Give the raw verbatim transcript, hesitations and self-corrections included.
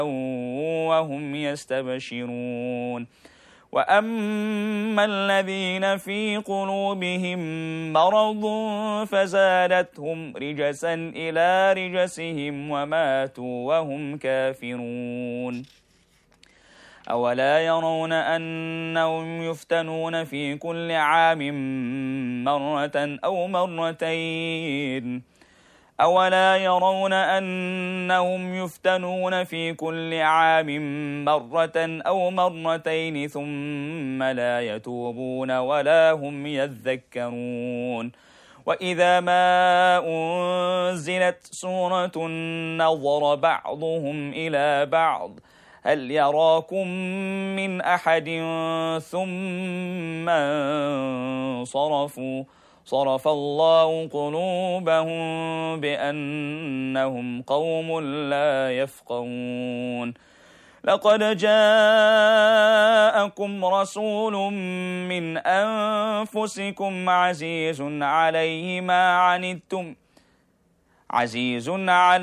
وهم يستبشرون. وأما الذين في قلوبهم مرض فزادتهم رجسا إلى رجسهم وماتوا وهم كافرون. أولا يرون أنهم يفتنون في كل عام مرة أو مرتين أولا يرون أنهم يفتنون في كل عام مرة أو مرتين ثم لا يتوبون ولا هم يذكرون. وإذا ما أنزلت سورة نظر بعضهم إلى بعض هل يراكم من أحد ثم انصرفوا صرف الله قلوبهم بأنهم قوم لا يفقهون. لقد جاءكم رسول من أنفسكم عزيز عليه ما عنتم عزيز عليه